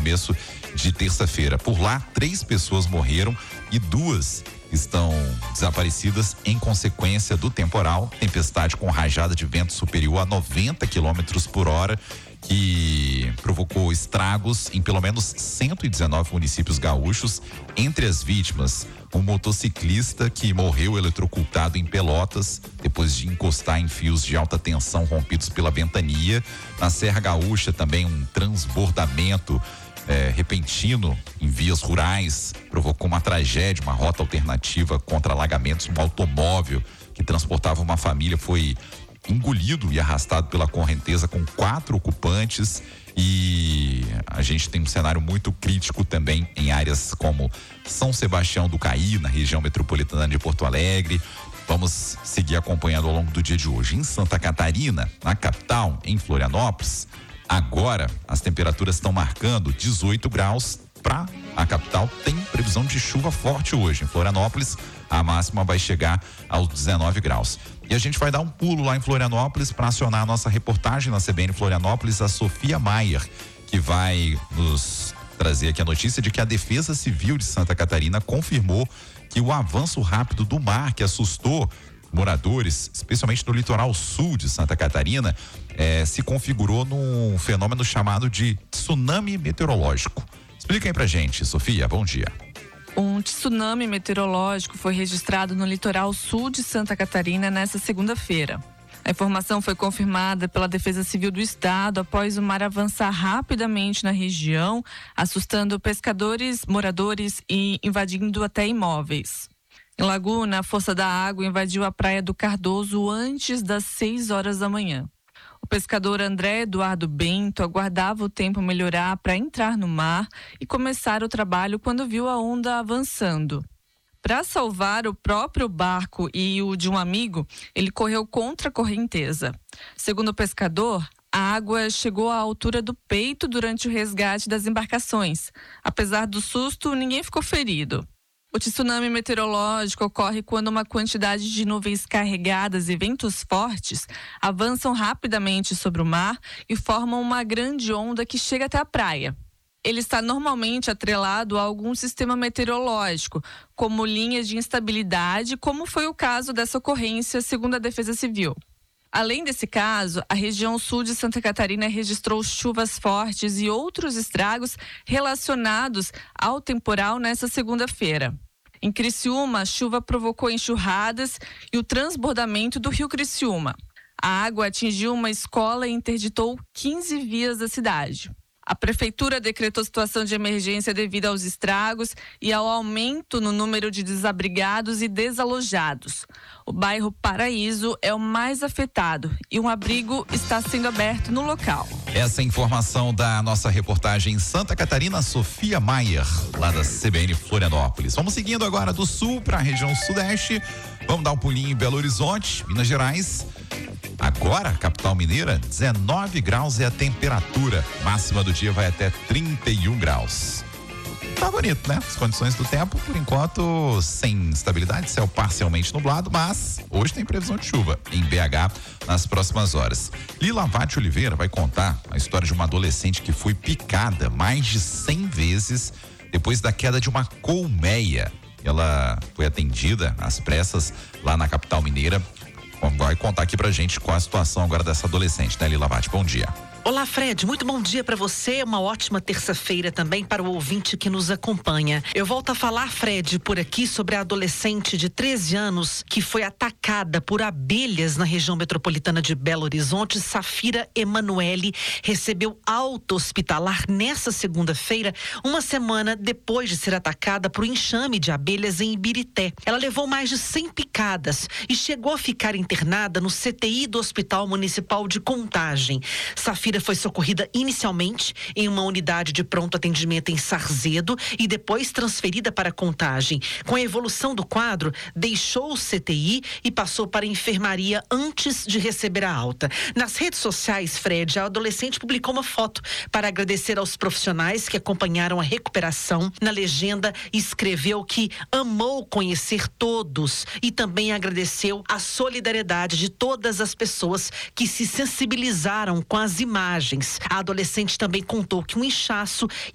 começo de terça-feira. Por lá, 3 pessoas morreram e 2 estão desaparecidas em consequência do temporal, tempestade com rajada de vento superior a 90 quilômetros por hora, que provocou estragos em pelo menos 119 municípios gaúchos. Entre as vítimas, um motociclista que morreu eletrocutado em Pelotas depois de encostar em fios de alta tensão rompidos pela ventania. Na Serra Gaúcha também um transbordamento repentino em vias rurais provocou uma tragédia. Uma rota alternativa contra alagamentos. Um automóvel que transportava uma família foi engolido e arrastado pela correnteza com 4 ocupantes. E a gente tem um cenário muito crítico também em áreas como São Sebastião do Caí, na região metropolitana de Porto Alegre. Vamos seguir acompanhando ao longo do dia de hoje. Em Santa Catarina, na capital, em Florianópolis, agora as temperaturas estão marcando 18 graus para a capital. Tem previsão de chuva forte hoje. Em Florianópolis, a máxima vai chegar aos 19 graus. E a gente vai dar um pulo lá em Florianópolis para acionar a nossa reportagem na CBN Florianópolis, a Sofia Maier, que vai nos trazer aqui a notícia de que a Defesa Civil de Santa Catarina confirmou que o avanço rápido do mar, que assustou moradores, especialmente no litoral sul de Santa Catarina, se configurou num fenômeno chamado de tsunami meteorológico. Explica aí pra gente, Sofia, bom dia. Um tsunami meteorológico foi registrado no litoral sul de Santa Catarina nesta segunda-feira. A informação foi confirmada pela Defesa Civil do Estado após o mar avançar rapidamente na região, assustando pescadores, moradores e invadindo até imóveis. Em Laguna, a força da água invadiu a Praia do Cardoso antes das 6 horas da manhã. O pescador André Eduardo Bento aguardava o tempo melhorar para entrar no mar e começar o trabalho quando viu a onda avançando. Para salvar o próprio barco e o de um amigo, ele correu contra a correnteza. Segundo o pescador, a água chegou à altura do peito durante o resgate das embarcações. Apesar do susto, ninguém ficou ferido. O tsunami meteorológico ocorre quando uma quantidade de nuvens carregadas e ventos fortes avançam rapidamente sobre o mar e formam uma grande onda que chega até a praia. Ele está normalmente atrelado a algum sistema meteorológico, como linhas de instabilidade, como foi o caso dessa ocorrência, segundo a Defesa Civil. Além desse caso, a região sul de Santa Catarina registrou chuvas fortes e outros estragos relacionados ao temporal nesta segunda-feira. Em Criciúma, a chuva provocou enxurradas e o transbordamento do rio Criciúma. A água atingiu uma escola e interditou 15 vias da cidade. A prefeitura decretou situação de emergência devido aos estragos e ao aumento no número de desabrigados e desalojados. O bairro Paraíso é o mais afetado e um abrigo está sendo aberto no local. Essa é a informação da nossa reportagem em Santa Catarina, Sofia Maier, lá da CBN Florianópolis. Vamos seguindo agora do sul para a região sudeste. Vamos dar um pulinho em Belo Horizonte, Minas Gerais. Agora, capital mineira, 19 graus é a temperatura. Máxima do dia vai até 31 graus. Tá bonito, né? As condições do tempo, por enquanto, sem estabilidade, céu parcialmente nublado, mas hoje tem previsão de chuva em BH nas próximas horas. Lila Vatti Oliveira vai contar a história de uma adolescente que foi picada mais de 100 vezes depois da queda de uma colmeia. Ela foi atendida às pressas lá na capital mineira. Vai contar aqui pra gente qual a situação agora dessa adolescente, né, Lila Vatti? Bom dia. Olá, Fred, muito bom dia para você, uma ótima terça-feira também para o ouvinte que nos acompanha. Eu volto a falar, Fred, por aqui sobre a adolescente de 13 anos que foi atacada por abelhas na região metropolitana de Belo Horizonte. Safira Emanuele recebeu alta hospitalar nessa segunda-feira, uma semana depois de ser atacada por um enxame de abelhas em Ibirité. Ela levou mais de 100 picadas e chegou a ficar internada no CTI do Hospital Municipal de Contagem. Safira foi socorrida inicialmente em uma unidade de pronto atendimento em Sarzedo e depois transferida para Contagem. Com a evolução do quadro, deixou o CTI e passou para a enfermaria antes de receber a alta. Nas redes sociais, Fred, a adolescente publicou uma foto para agradecer aos profissionais que acompanharam a recuperação. Na legenda, escreveu que amou conhecer todos e também agradeceu a solidariedade de todas as pessoas que se sensibilizaram com as imagens. A adolescente também contou que um inchaço